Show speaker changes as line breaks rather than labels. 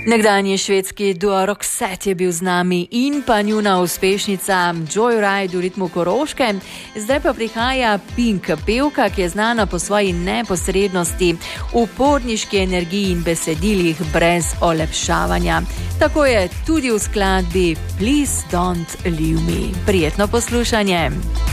Nekdanji švedski duo Roxette je bil z nami in pa njuna uspešnica Joyride v ritmu Koroške. Zdaj pa prihaja Pink, pevka, ki je znana po svoji neposrednosti, uporniški energiji in besedilih brez olepšavanja. Tako je tudi v skladbi Please Don't Leave Me. Prijetno poslušanje.